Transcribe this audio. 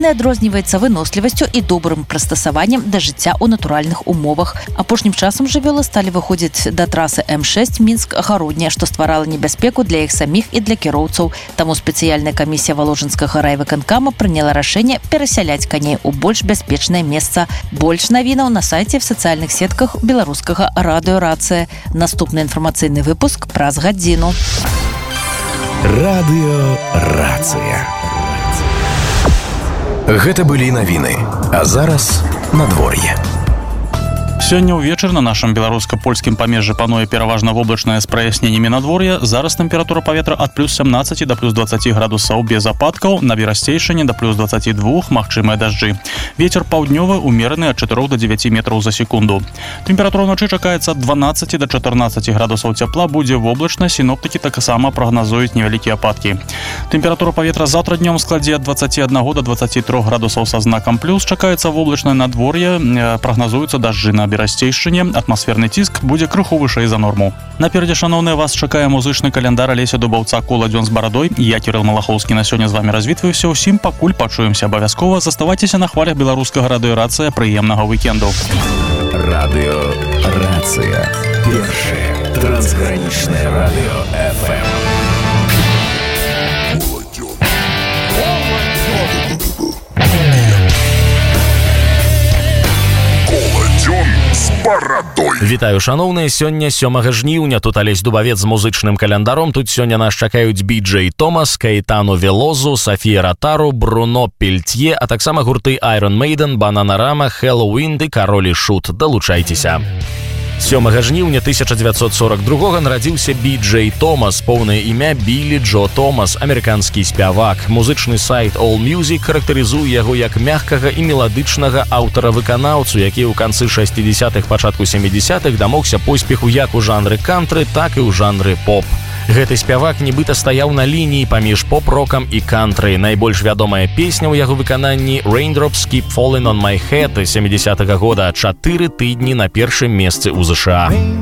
адрозніваецца вынослівасцю і добрым прыстасаваннем да жыцця ў натуральных умовах. Апошнім часам жывёлы сталі выходзіць да трасы М6 Мінск-Гародня, што стварала небяспеку для іх саміх і для кіроўцаў. Таму спецыяльная камісія Валожынскага райвыканкама прыняла рашэнне перасяляць коней у больш бяспечнае месца. Больш навінаў на сайце в сацыяльных сетках беларускага радыё «Рацыя». Наступны інфармацыйны выпуск праз гадзіну. Радыё «Рацыя». Гэта былі навіны, а зараз надвор'е. Сёння ўвечар на нашым беларуска-польскім памежжы пануе пераважна воблачнае з праясненнямі надвор'я. Зараз тэмпература паветра ад плюс 17 да плюс 20 градусаў без ападкаў, на Берасцейшчыне да плюс 22 магчымыя дажджы. Вецер паўднёвы умераны ад 4 до 9 метраў за секунду. Тэмпература ўначы чакаецца ад 12 до 14 градусаў цяпла, будзе воблачна, сіноптыкі таксама прагназуюць невялікія ападкі. Тэмпература паветра заўтра днём складзе ад 21 до 23 градусаў са знакам плюс, чакаецца воблачнае надвор'е, прагназуюцца дажджы на Берасцейшчыне, атмасферны ціск будзе крыху вышэй за норму. Наперадзе, шаноўныя, вас чакае музычны каляндар Алеся Дубаўца «Кола дзён з барадой». Я, Кірыл Малахоўскі, на сёння з вамі развітваюся. Усім пакуль пачуемся абавязкова. Заставайцеся на хвалях беларускага радыё «Рацыя». Прыемнага вікенду. Радыё «Рацыя». Першае трансгранічнае радыё FM. Вітаю, шаноўныя, сёння 7 жніўня. Тут Алесь Дубавец з музычным календаром. Тут сёння нас чакаюць Би-Джей Томас, Каэтану Велозу, Софія Ротару, Бруно Пельтье, а таксама гурты Iron Maiden, Бананарама, Хэллоуін ды Кароль і Шут. Далучайцеся. 7 жніўня 1942 нарадзіўся Би-Джей Томас, поўнае імя Білі Джо Томас, амерыканскі спявак. Музычны сайт AllMusic характарызуе яго як мяккага і меладычнага аўтара-выканаўцу, які ў канцы 60-х, пачатку 70-х дамогся поспеху як у жанры кантры, так і ў жанры поп. Гэты спявак нібыта стаяў на лініі паміж поп-рокам і кантры. Найбольш вядомая песня ў яго выкананні «Raindrops Keep Falling on My Head» 70-го года, 4 тыдні на першым месцы ў ЗША.